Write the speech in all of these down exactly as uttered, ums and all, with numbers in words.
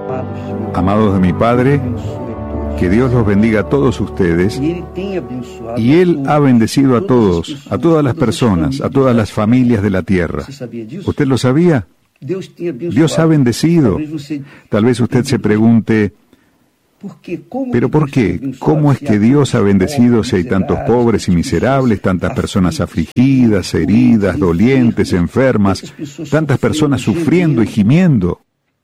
Amados de mi Padre, que Dios los bendiga a todos ustedes, y Él ha bendecido a todos, a todas las personas, a todas las familias de la tierra. ¿Usted lo sabía? Dios ha bendecido. Tal vez usted se pregunte, ¿pero por qué? ¿Cómo es que Dios ha bendecido si hay tantos pobres y miserables, tantas personas afligidas, heridas, dolientes, enfermas, tantas personas sufriendo y gimiendo?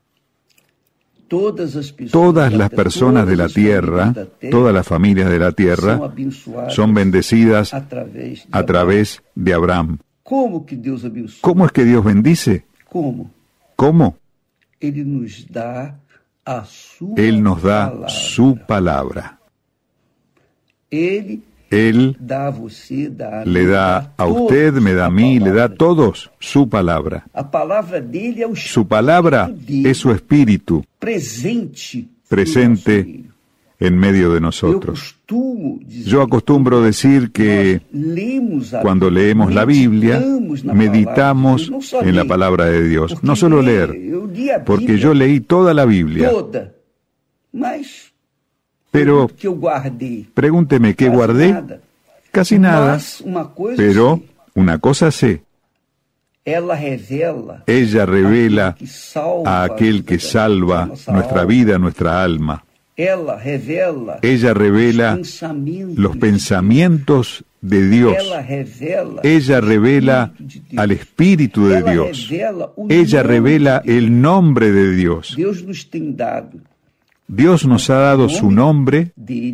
Todas las personas de la tierra, todas las familias de la tierra, son bendecidas a través de Abraham. ¿Cómo es que Dios bendice? ¿Cómo? Él nos da su palabra. Él le da a usted, me da a mí, le da a todos su palabra. Su palabra es su espíritu presente en medio de nosotros. Yo acostumbro decir que cuando leemos la Biblia, meditamos en la palabra de Dios. No solo leer, porque yo leí toda la Biblia. Pero pregúnteme, ¿qué guardé? Casi nada. Pero una cosa sé. Ella revela a aquel que salva nuestra vida, nuestra alma. Ella revela los pensamientos de Dios. Ella revela al Espíritu de Dios. Ella revela el nombre de Dios. Dios nos ha dado su nombre,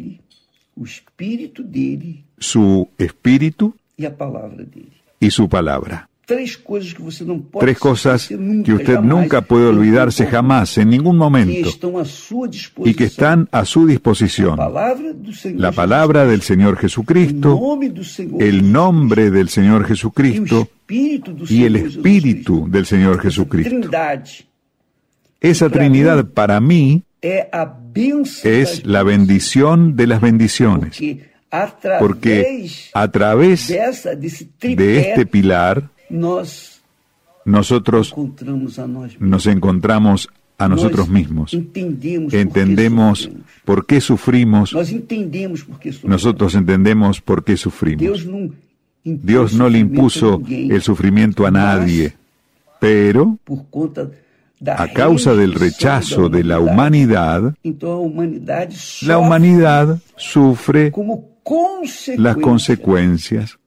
su Espíritu y su palabra. Tres cosas que usted nunca puede olvidarse jamás, en ningún momento, y que están a su disposición. La palabra del Señor Jesucristo, el nombre del Señor Jesucristo y el Espíritu del Señor Jesucristo. Esa Trinidad para mí es la bendición de las bendiciones, porque a través de este pilar nosotros nos encontramos a nosotros mismos. Entendemos por qué sufrimos. Nosotros entendemos por qué sufrimos. Dios no le impuso el sufrimiento a nadie, pero a causa del rechazo de la humanidad, la humanidad sufre las consecuencias.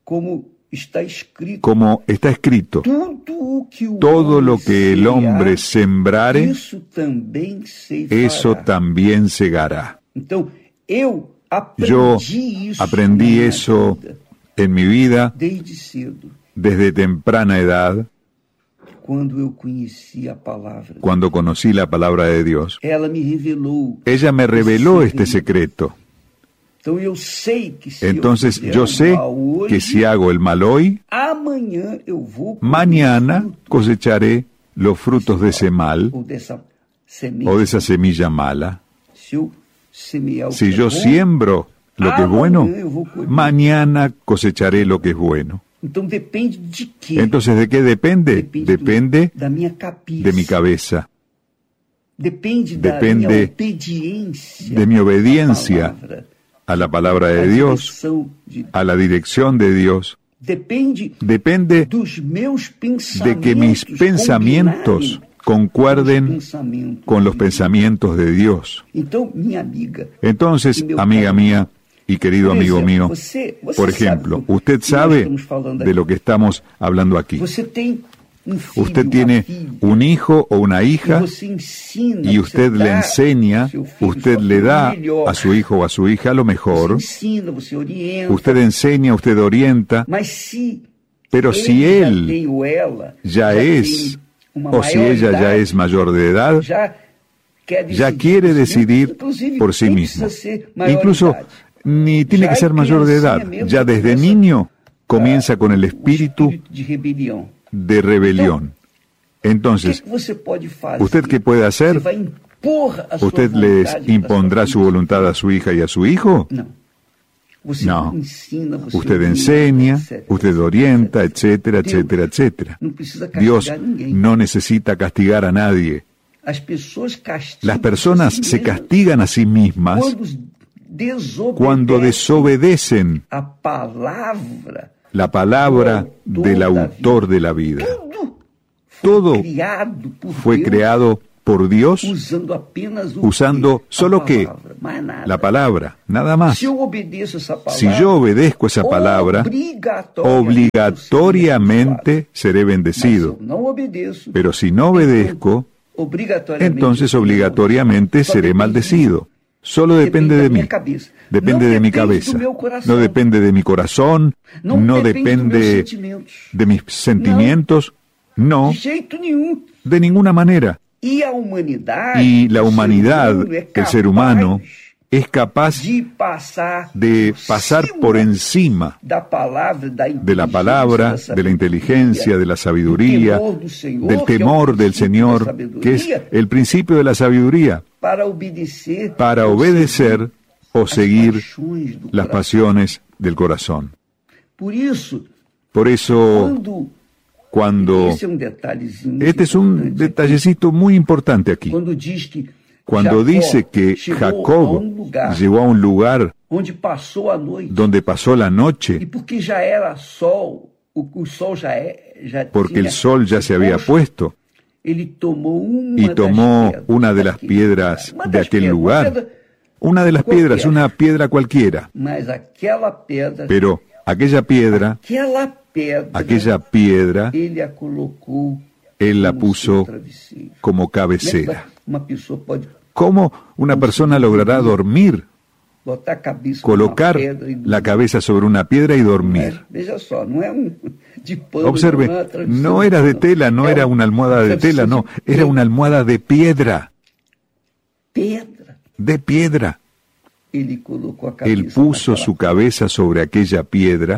Como está escrito, todo lo que el hombre sembrare, eso también segará. Yo aprendí eso en mi vida desde temprana edad, cuando conocí la palabra de Dios. Ella me reveló este secreto. Entonces yo sé que si hago el mal hoy, mañana cosecharé los frutos de ese mal o de esa semilla mala. Si yo siembro lo que es bueno, mañana cosecharé lo que es bueno. Entonces, ¿de qué depende? Depende de mi cabeza. Depende de mi obediencia a la palabra de Dios, a la dirección de Dios. Depende de que mis pensamientos concuerden con los pensamientos de Dios. Entonces, amiga mía y querido amigo mío, por ejemplo, usted sabe de lo que estamos hablando aquí. Usted tiene un hijo o una hija y usted le enseña, usted le da a su hijo o a su hija lo mejor. Usted enseña, usted orienta. Pero si él ya es, o si ella ya es mayor de edad, ya quiere decidir por sí mismo. Incluso ni tiene que ser mayor de edad. Ya desde niño comienza con el espíritu de rebelión. Entonces, ¿usted qué puede hacer? ¿Usted les impondrá su voluntad a su hija y a su hijo? No. Usted enseña, usted orienta, etcétera, etcétera, etcétera. Dios no necesita castigar a nadie. Las personas se castigan a sí mismas cuando desobedecen la palabra del autor de la vida. Todo fue creado por Dios usando solo qué, la palabra, nada más. Si yo obedezco esa palabra, obligatoriamente seré bendecido. Pero si no obedezco, entonces obligatoriamente seré maldecido. Solo depende de mí, depende de mi cabeza, no depende de mi corazón, no depende de mis sentimientos, no, de ninguna manera. Y la humanidad, el ser humano, es capaz de pasar por encima de la palabra, de la inteligencia, de la sabiduría, del temor del Señor, que es el principio de la sabiduría, para obedecer o seguir las pasiones del corazón. Por eso, cuando... Este es un detallecito muy importante aquí. Cuando dice que Jacob llegó a un lugar donde pasó la noche, porque el sol ya se había puesto, y tomó una de las piedras de aquel lugar, una de las piedras, una piedra cualquiera, pero aquella piedra, aquella piedra, él la puso como cabecera. ¿Cómo una persona logrará dormir? Colocar la cabeza sobre una piedra y dormir. Observe, no era de tela, no era una almohada de tela, no, era una almohada de piedra. De piedra. Él puso su cabeza sobre aquella piedra.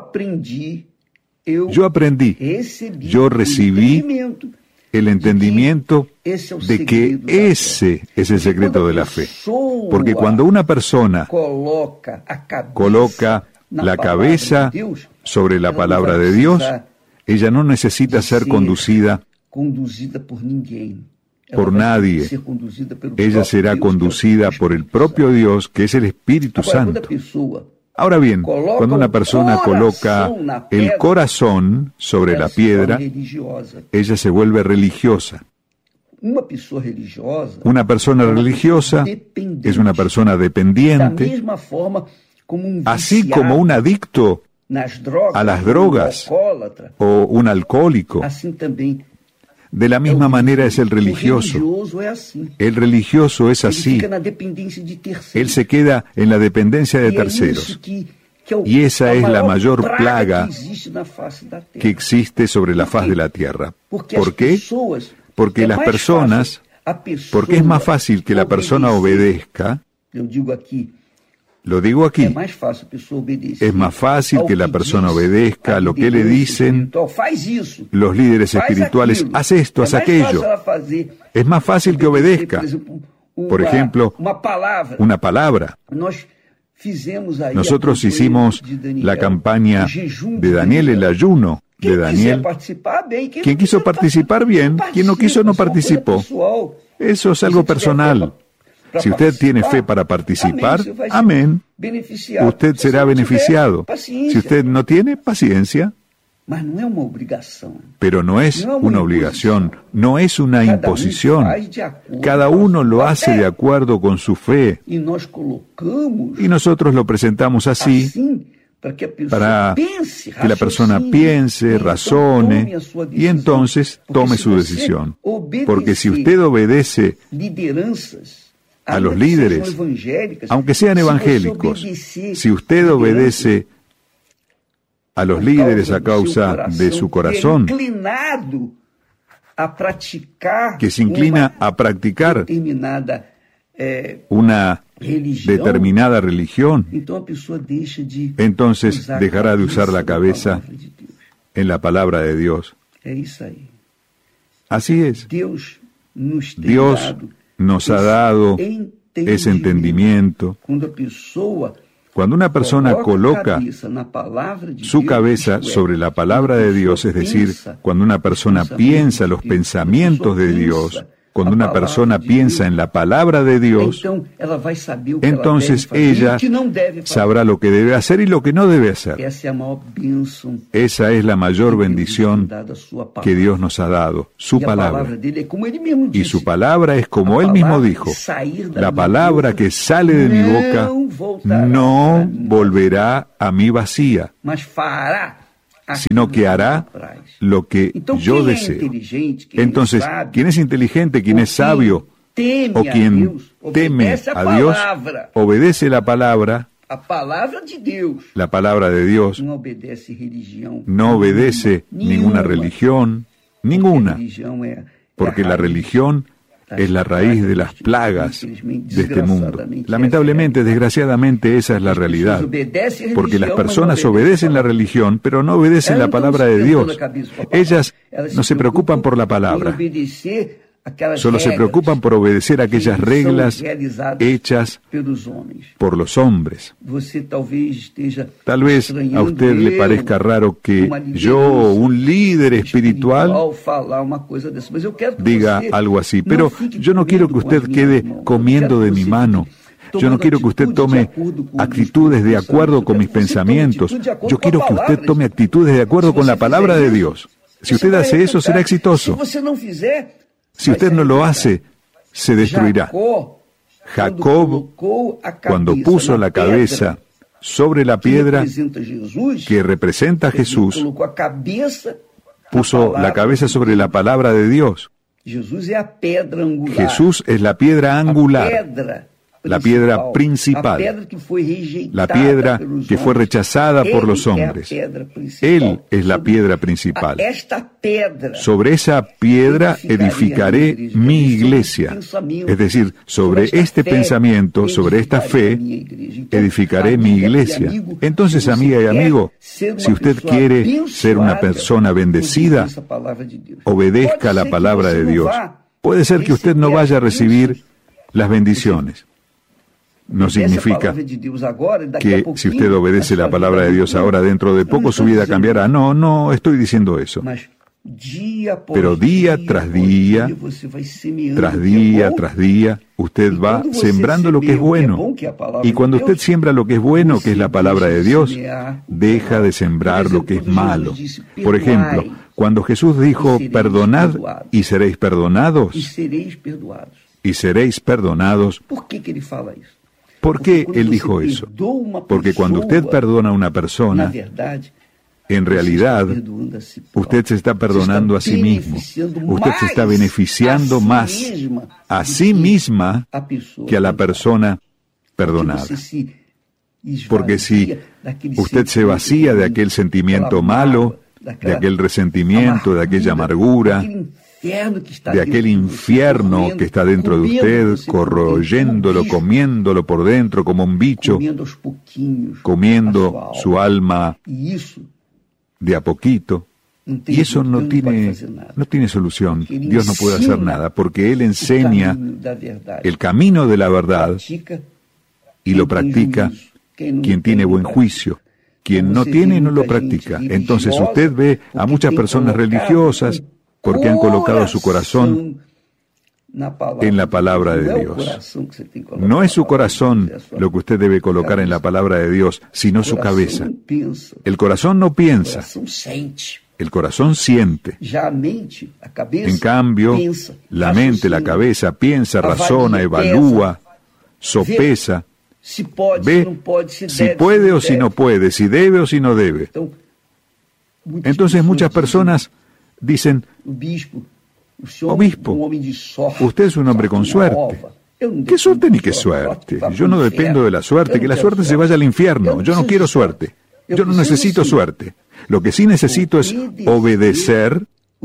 Yo aprendí, yo recibí el entendimiento de que ese es el secreto de la fe. Porque cuando una persona coloca la cabeza sobre la palabra de Dios, ella no necesita ser conducida por nadie. Ella será conducida por el propio Dios, que es el Espíritu Santo. Ahora bien, cuando una persona coloca el corazón sobre la piedra, ella se vuelve religiosa. Una persona religiosa es una persona dependiente, así como un adicto a las drogas o un alcohólico. De la misma manera es el religioso. El religioso es así. Él se queda en la dependencia de terceros. Y esa es la mayor plaga que existe sobre la faz de la tierra. ¿Por qué? Porque las personas, porque es más fácil que la persona obedezca. Lo digo aquí, es más fácil que la persona obedezca a lo que le dicen los líderes espirituales, haz esto, haz aquello. Es más fácil que obedezca. Por ejemplo, una palabra. Nosotros hicimos la campaña de Daniel, el ayuno de Daniel. Quien quiso participar, bien. Quien no quiso, no participó. Eso es algo personal. Si usted tiene fe para participar, amén, usted será beneficiado. Si usted no tiene, paciencia. Pero no es una obligación, no es una imposición. Cada uno lo hace de acuerdo con su fe. Y nosotros lo presentamos así para que la persona piense, razone y entonces tome su decisión. Porque si usted obedece a los líderes, aunque sean evangélicos, si usted obedece a los líderes a causa de su corazón, que se inclina a practicar una determinada religión, entonces dejará de usar la cabeza en la palabra de Dios. Así es. Dios nos ha dado ese entendimiento. Cuando una persona coloca su cabeza sobre la palabra de Dios, es decir, cuando una persona piensa los pensamientos de Dios, Cuando una persona piensa en la palabra de Dios, entonces ella sabrá lo que debe hacer y lo que no debe hacer. Esa es la mayor bendición que Dios nos ha dado, su palabra. Y su palabra es como Él mismo dijo, la palabra que sale de mi boca no volverá a mí vacía, sino que hará lo que yo deseo. Entonces, ¿quién es inteligente, quién es sabio, o quien teme a Dios, obedece la palabra, la palabra de Dios, no obedece ninguna religión, ninguna, porque la religión es la raíz de las plagas de este mundo. Lamentablemente, desgraciadamente, esa es la realidad. Porque las personas obedecen la religión, pero no obedecen la palabra de Dios. Ellas no se preocupan por la palabra. Solo se preocupan por obedecer aquellas reglas hechas por los hombres. Tal vez a usted le parezca raro que yo, un líder espiritual, diga algo así, pero yo no quiero que usted quede comiendo de mi mano. Yo no quiero que usted tome actitudes de acuerdo con mis pensamientos. Yo quiero que usted tome actitudes de acuerdo con la palabra de Dios. Si usted hace eso, será exitoso. Si usted no lo hace, se destruirá. Jacob, cuando puso la cabeza sobre la piedra que representa a Jesús, puso la cabeza sobre la palabra de Dios. Jesús es la piedra angular, la piedra principal, la piedra que fue rechazada por los hombres. Él es la piedra principal. Sobre esa piedra edificaré mi iglesia. Es decir, sobre este pensamiento, sobre esta fe, edificaré mi iglesia. Entonces, amiga y amigo, si usted quiere ser una persona bendecida, obedezca la palabra de Dios. Puede ser que usted no vaya a recibir las bendiciones. No significa que si usted obedece la palabra de Dios ahora, dentro de poco su vida cambiará. No, no estoy diciendo eso. Pero día tras día, tras día, tras día, usted va sembrando lo que es bueno. Y cuando usted siembra lo que es bueno, que es la palabra de Dios, deja de sembrar lo que es malo. Por ejemplo, cuando Jesús dijo, perdonad y seréis perdonados, y seréis perdonados, ¿por qué Él dijo eso? Porque cuando usted perdona a una persona, en realidad, usted se está perdonando a sí mismo. Usted se está beneficiando más a sí misma que a la persona perdonada. Porque si usted se vacía de aquel sentimiento malo, de aquel resentimiento, de aquella amargura, de aquel infierno que está dentro de usted, corroyéndolo, comiéndolo por dentro como un bicho, comiendo su alma de a poquito, y eso no tiene, no tiene solución. Dios no puede hacer nada, porque Él enseña el camino de la verdad y lo practica quien tiene buen juicio. Quien no tiene, no lo practica. Entonces usted ve a muchas personas religiosas porque han colocado su corazón en la palabra de Dios. No es su corazón lo que usted debe colocar en la palabra de Dios, sino su cabeza. El corazón no piensa, el corazón siente. En cambio, la mente, la cabeza, piensa, razona, evalúa, sopesa, ve si puede o si no puede, si debe o si no debe. Entonces muchas personas dicen, obispo, usted es un hombre con suerte. ¿Qué suerte ni qué suerte? Yo no dependo de la suerte, que la suerte se vaya al infierno. Yo no quiero suerte. Yo no necesito suerte. Lo que sí necesito es obedecer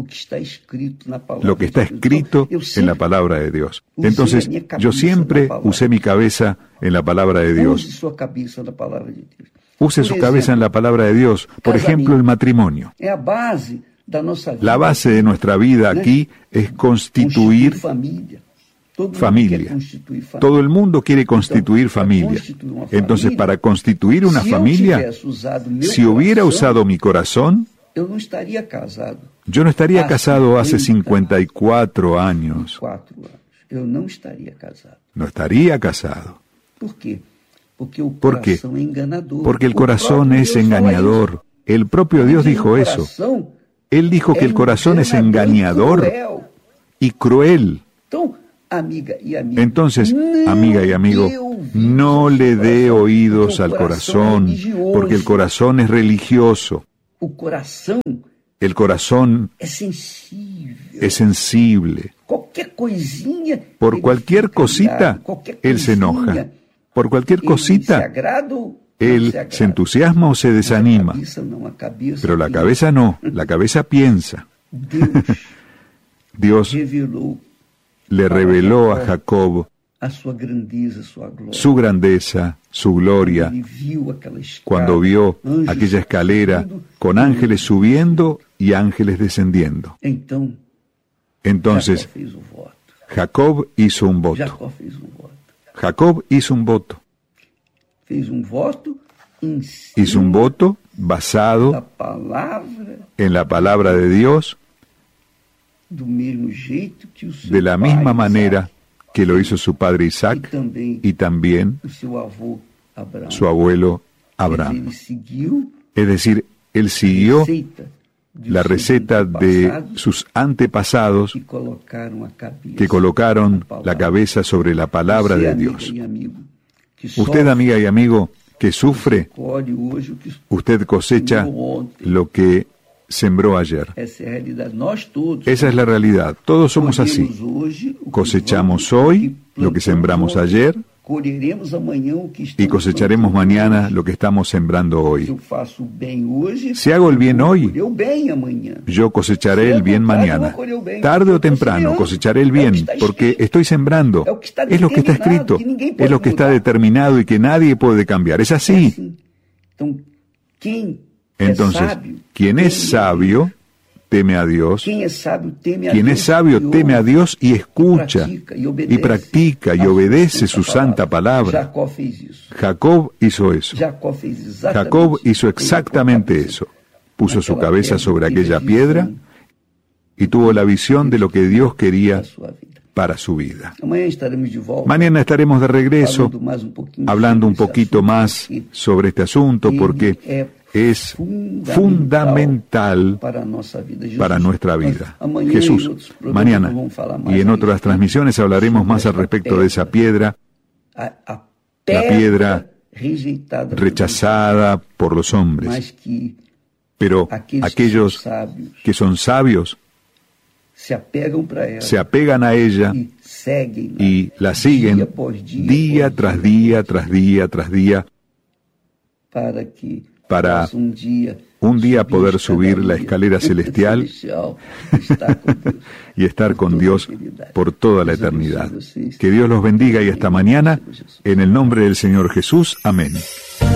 lo que está escrito en la palabra de Dios. Entonces, yo siempre usé mi cabeza en la palabra de Dios. Use su cabeza en la palabra de Dios. Por ejemplo, el matrimonio. La base de nuestra vida aquí es constituir familia. Todo el mundo quiere constituir familia. Entonces, para constituir una familia, si hubiera usado mi corazón, eu não estaria casado. Yo no estaría casado hace cincuenta y cuatro años. Quatro anos. Eu não estaria casado. No estaría casado. Por quê? Porque o ¿Por qué? coração é enganador. Porque el O corazón próprio es Deus fala engañador. isso. El propio Dios dijo eso. Coração Él dijo que é el corazón es engañador cruel. y cruel. Então, amiga e amigo, Entonces, não amiga y amigo, dê ouvidos no ao le dé coração, oídos porque al o corazón, é religioso. porque el corazón es religioso. O coração El corazón é sensível. es sensible. Qualquer coisinha, Por ele cualquier fica cosita, irado. Qualquer él se enoja. coisinha, Por cualquier ele se cosita, agrada ou não él se agrada. se entusiasma o se Mas a desanima. cabeça não, a cabeça Pero la pensa. cabeza no, la cabeza piensa. Deus Dios revelou le reveló a Jacob a sua grandeza, a sua glória. su grandeza, su gloria, Ele viu aquela escada, cuando vio anjos aquella escalera subindo, con ángeles subiendo y ángeles descendiendo. Então, Entonces, Jacó fez o voto. Jacob hizo un voto. Jacó fez um voto. Jacob hizo un voto. Fez um voto em Hizo un cima voto da basado palavra, en la palabra de Dios, do mesmo jeito que o seu de la pai, misma Isaac, manera que lo hizo su padre e Isaac também y también o seu avô Abraão. su abuelo Mas Abraham. ele seguiu Es decir, él a siguió receita de la seus receta de antepassados sus antepasados que colocaram a cabeça que colocaron na palavra. la cabeza sobre la palabra Você, de amiga Dios. e amigo, que Usted, sofre, amiga y amigo, que sufre, colhe hoje o que usted cosecha sembrou ontem. lo que sembró ayer. Essa é a realidade. Nós todos Esa es la realidad. Todos somos así. colhemos hoje o que Cosechamos plantamos, hoy o que lo que plantamos sembramos ontem. ayer Colheremos amanhã o que y estamos cosecharemos plantando mañana hoje. lo que estamos sembrando Se hoy. eu faço o bem hoje, Si hago el bien eu vou hoy, colher o bem amanhã. yo cosecharé el bien mañana. Tarde o temprano cosecharé el bien, porque estoy sembrando. Es lo que está escrito, es lo que está determinado y que nadie puede cambiar. Es É así. assim. Então, quem é Entonces, sábio, quien es teme a sabio, Deus. teme a Dios. Quem é sábio, teme a Quien Deus. es sabio, E teme a ouve, Dios y escucha, practica, e y obedece practica, y a obedece su santa palabra. Jacó fez isso. Jacob hizo eso. Jacó fez exatamente Jacob isso. hizo Ele exactamente colocou a eso. Puso su naquela cabeza pedra sobre e aquella fez piedra visão y tuvo la visión de lo que Dios quería da sua vida. para su vida. Amanhã estaremos de volta. Mañana estaremos de regreso falando mais um pouquinho hablando un sobre esse poquito assunto, más porque sobre este asunto ele porque é es fundamental fundamental para a nossa vida. Jesus, para nuestra vida. amanhã em Jesús, outros programas mañana vamos falar mais y en a otras respeito transmisiones hablaremos más al sobre respecto de esa pedra. piedra A, a La pedra piedra rejeitada por rechazada por los Deus, hombres. mas que Pero aqueles aquellos que são sábios que son sabios se apegam para ela se apegan a ella e seguem y la siguen dia após dia, día após tras dia, día, tras día, tras día, para que para possa um dia un día subir poder a subir la escalera celestial celestial, estar com Deus y estar con toda Dios a eternidade. por toda la Deus abençoe eternidad. vocês. Que Dios los bendiga y hasta mañana, en el nombre del Señor Jesús. Amén.